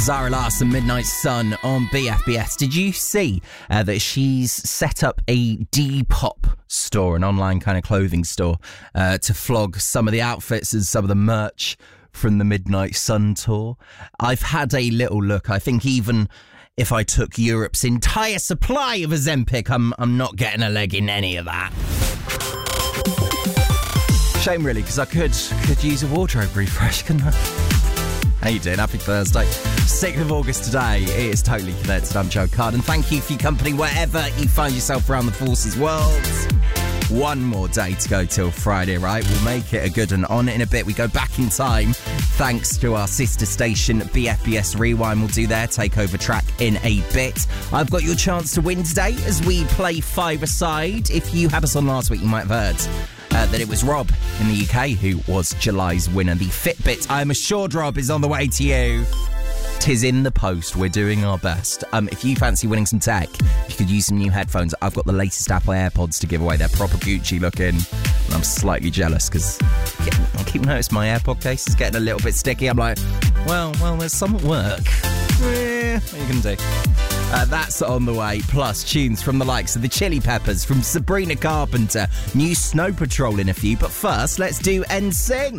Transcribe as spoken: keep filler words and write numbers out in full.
Zara Larsson, Midnight Sun on B F B S. Did you see uh, that she's set up a Depop store, an online kind of clothing store, uh, to flog some of the outfits and some of the merch from the Midnight Sun tour? I've had a little look. I think even if I took Europe's entire supply of Ozempic, I'm, I'm not getting a leg in any of that. Shame, really, because I could could use a wardrobe refresh, couldn't I? How you doing? Happy Thursday. sixth of August today. It is Totally Connected. I'm Joe Carden. Thank you for your company wherever you find yourself around the forces world. One more day to go till Friday, right? We'll make it a good one. On in a bit, we go back in time thanks to our sister station, B F B S Rewind. We'll do their takeover track in a bit. I've got your chance to win today as we play five-a-side. If you had us on last week, you might have heard Uh, that it was Rob in the U K who was July's winner. The Fitbit, I'm assured, Rob, is on the way to you. Tis in the post. We're doing our best. Um, if you fancy winning some tech, if you could use some new headphones, I've got the latest Apple AirPods to give away. They're proper Gucci looking. And I'm slightly jealous because I keep noticing my AirPod case is getting a little bit sticky. I'm like, well, well, there's some at work. Eh, what are you going to do? Uh, that's on the way, plus tunes from the likes of the Chili Peppers, from Sabrina Carpenter, new Snow Patrol in a few. But first, let's do N Sync.